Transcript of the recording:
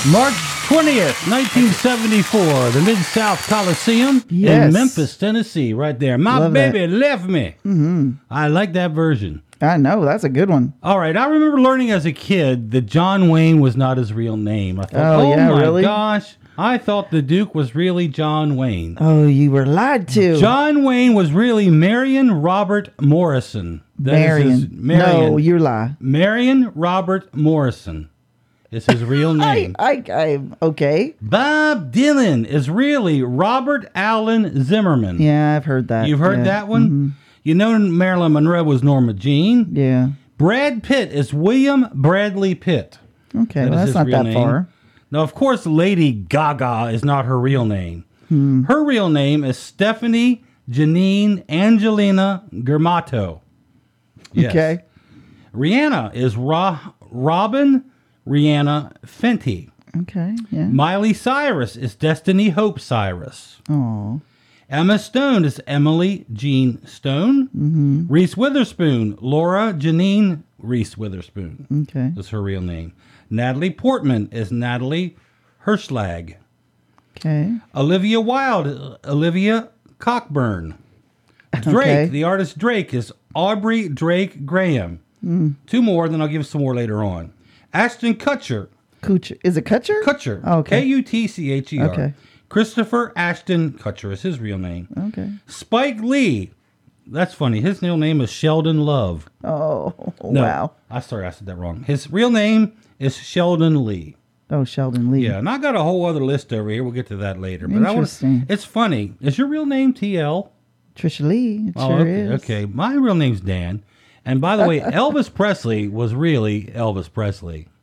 March 20th, 1974, the Mid-South Coliseum in Memphis, Tennessee, right there. My baby left me. Mm-hmm. I like that version. I know, that's a good one. All right, I remember learning as a kid that John Wayne was not his real name. I thought, oh my really? gosh, I thought the Duke was really John Wayne. Oh, you were lied to. John Wayne was really Marion Robert Morrison. Marion. No, you lie. Marion Robert Morrison is his real name. Okay. Bob Dylan is really Robert Allen Zimmerman. Yeah, I've heard that. You've heard that one? Mm-hmm. You know Marilyn Monroe was Norma Jean. Yeah. Brad Pitt is William Bradley Pitt. Okay, that's not that far. Now, of course, Lady Gaga is not her real name. Her real name is Stephanie Janine Angelina Germato. Yes. Okay. Rihanna is Robin Rihanna Fenty. Okay, yeah. Miley Cyrus is Destiny Hope Cyrus. Oh. Emma Stone is Emily Jean Stone. Mm-hmm. Reese Witherspoon, Laura Janine Reese Witherspoon. Okay. Is her real name. Natalie Portman is Natalie Hirschlag. Okay. Olivia Wilde, Olivia Cockburn. Drake, the artist Drake, is Aubrey Drake Graham. Two more, then I'll give some more later on. Ashton Kutcher. Is it Kutcher? Kutcher. Oh, okay. Kutcher. Okay. Christopher Ashton Kutcher is his real name. Okay. Spike Lee. That's funny. His real name is Sheldon Love. Oh, no, wow. I said that wrong. His real name is Sheldon Lee. Oh, Sheldon Lee. Yeah, and I got a whole other list over here. We'll get to that later. But Interesting. It's funny. Is your real name TL? Trisha Lee. It sure okay, is. Okay. My real name's Dan. And by the way, Elvis Presley was really Elvis Presley.